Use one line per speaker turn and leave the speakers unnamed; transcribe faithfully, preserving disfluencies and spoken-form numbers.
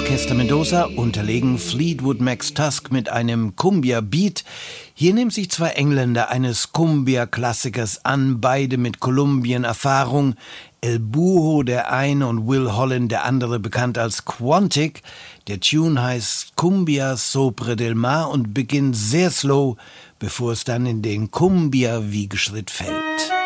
Orchester Mendoza, unterlegen Fleetwood Macs Tusk mit einem Cumbia-Beat. Hier nehmen sich zwei Engländer eines Cumbia-Klassikers an, beide mit Kolumbien-Erfahrung. El Buho der eine und Will Holland der andere, bekannt als Quantic. Der Tune heißt Cumbia Sobre del Mar und beginnt sehr slow, bevor es dann in den Cumbia-Wiegeschritt fällt.